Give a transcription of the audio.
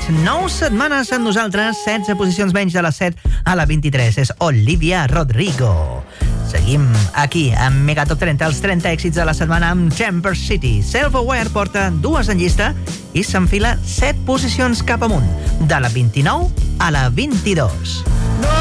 9 setmanes amb nosaltres, 16 posicions menys de la 7 a la 23. És Olivia Rodrigo. Seguim aquí amb Mega Top 30, els 30 èxits de la setmana amb Chamber City. Self-Aware porta 2 en llista i s'enfila 7 posicions cap amunt, de la 29 a la 22.